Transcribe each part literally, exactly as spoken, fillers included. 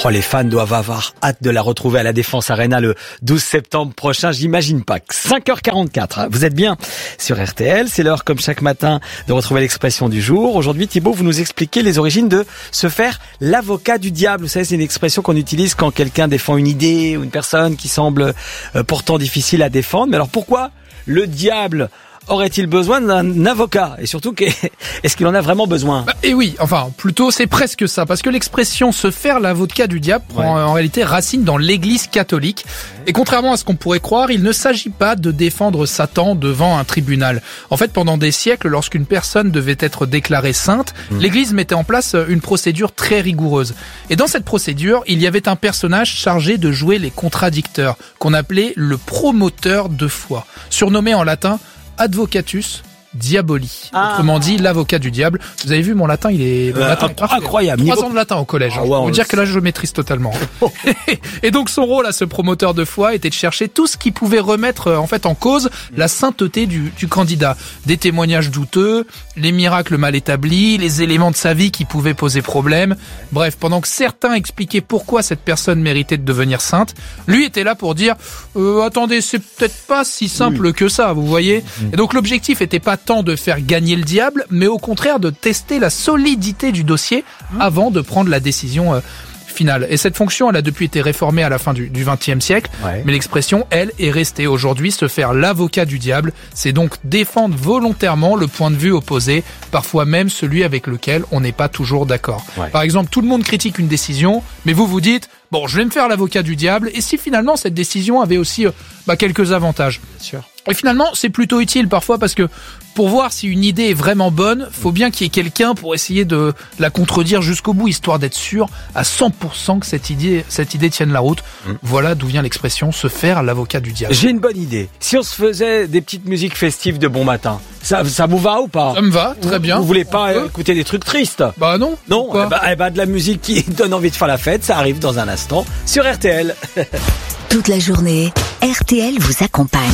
Oh, les fans doivent avoir hâte de la retrouver à la Défense Arena le douze septembre prochain. J'imagine pas. cinq heures quarante-quatre. Vous êtes bien sur R T L. C'est l'heure, comme chaque matin, de retrouver l'expression du jour. Aujourd'hui, Thibaut, vous nous expliquez les origines de se faire l'avocat du diable. Vous savez, c'est une expression qu'on utilise quand quelqu'un défend une idée ou une personne qui semble euh, pourtant difficile à défendre. Mais alors pourquoi le diable aurait-il besoin d'un avocat? Et surtout, est-ce qu'il en a vraiment besoin? Bah, Et oui, enfin, plutôt c'est presque ça, parce que l'expression se faire l'avocat du diable prend ouais. en réalité racine dans l'Église catholique. Et contrairement à ce qu'on pourrait croire, il ne s'agit pas de défendre Satan devant un tribunal. En fait, pendant des siècles, lorsqu'une personne devait être déclarée sainte, mmh. l'Église mettait en place une procédure très rigoureuse. Et dans cette procédure, il y avait un personnage chargé de jouer les contradicteurs, qu'on appelait le promoteur de foi, surnommé en latin Advocatus Diaboli, ah. autrement dit l'avocat du diable. Vous avez vu, mon latin, il est, mon euh, latin est incroyable. Trois ans de latin au collège. Ah, ouais, on veut dire que là, je maîtrise totalement. Et donc, son rôle à ce promoteur de foi était de chercher tout ce qui pouvait remettre en fait en cause la sainteté du, du candidat. Des témoignages douteux, les miracles mal établis, les éléments de sa vie qui pouvaient poser problème. Bref, pendant que certains expliquaient pourquoi cette personne méritait de devenir sainte, lui était là pour dire euh, attendez, c'est peut-être pas si simple oui. que ça, vous voyez. Et donc, l'objectif était pas tant de faire gagner le diable, mais au contraire de tester la solidité du dossier avant de prendre la décision euh, finale. Et cette fonction, elle a depuis été réformée à la fin du vingtième siècle, ouais. mais l'expression, elle, est restée aujourd'hui. Se faire l'avocat du diable, c'est donc défendre volontairement le point de vue opposé, parfois même celui avec lequel on n'est pas toujours d'accord. Ouais. Par exemple, tout le monde critique une décision, mais vous vous dites bon, je vais me faire l'avocat du diable, et si finalement cette décision avait aussi euh, bah, quelques avantages. Bien sûr. Et finalement, c'est plutôt utile parfois parce que pour voir si une idée est vraiment bonne, faut bien qu'il y ait quelqu'un pour essayer de la contredire jusqu'au bout, histoire d'être sûr à cent pour cent que cette idée, cette idée tienne la route. Mmh. Voilà d'où vient l'expression se faire l'avocat du diable. J'ai une bonne idée. Si on se faisait des petites musiques festives de bon matin, ça, ça vous va ou pas? Ça me va, très bien. Vous voulez pas euh, écouter des trucs tristes? Bah non. Non, eh bah, eh bah, de la musique qui donne envie de faire la fête, ça arrive dans un instant sur R T L. Toute la journée, R T L vous accompagne.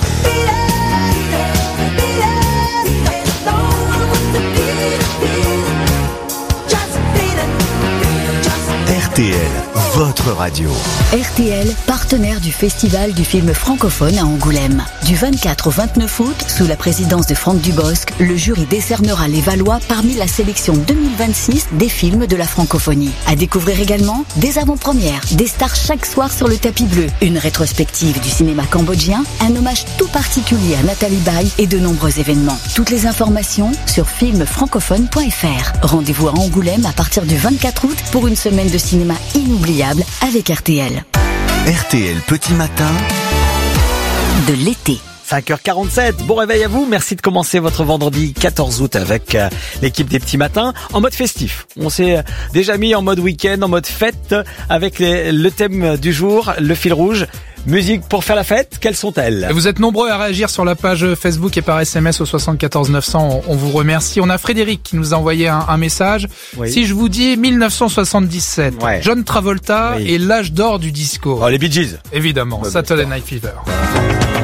R T L, votre radio. R T L, partenaire du Festival du film francophone à Angoulême. Du vingt-quatre au vingt-neuf août, sous la présidence de Franck Dubosc, le jury décernera les Valois parmi la sélection deux mille vingt-six des films de la francophonie. À découvrir également des avant-premières, des stars chaque soir sur le tapis bleu, une rétrospective du cinéma cambodgien, un hommage tout particulier à Nathalie Baye et de nombreux événements. Toutes les informations sur film francophone point f r. Rendez-vous à Angoulême à partir du vingt-quatre août pour une semaine de cinéma inoubliable avec R T L. R T L Petit Matin de l'été. cinq heures quarante-sept, bon réveil à vous, merci de commencer votre vendredi quatorze août avec euh, l'équipe des Petits Matins en mode festif. On s'est déjà mis en mode week-end, en mode fête avec les, le thème du jour, le fil rouge. Musique pour faire la fête, quelles sont-elles? Vous êtes nombreux à réagir sur la page Facebook et par S M S au soixante-quatorze neuf cents, on, on vous remercie. On a Frédéric qui nous a envoyé un, un message. Oui. Si je vous dis mille neuf cent soixante-dix-sept, ouais. John Travolta oui. et l'âge d'or du disco. Oh, les Bee Gees. Évidemment, ouais, Saturday Night Fever.